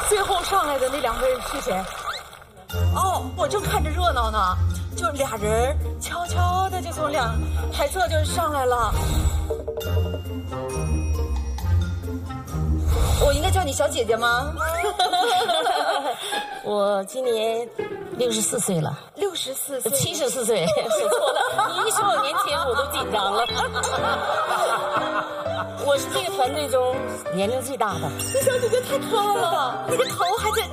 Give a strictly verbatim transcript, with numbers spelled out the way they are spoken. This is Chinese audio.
最后上来的那两位是谁？哦，我正看着热闹呢，就俩人悄悄的就从两台侧就上来了。我应该叫你小姐姐吗？ 我今年六十四岁了， 六十四岁， 七十四岁，说错了。你一说我年轻，我都紧张了。我是这个团队中年龄最大的。 这小姐姐太可爱了，那个头还在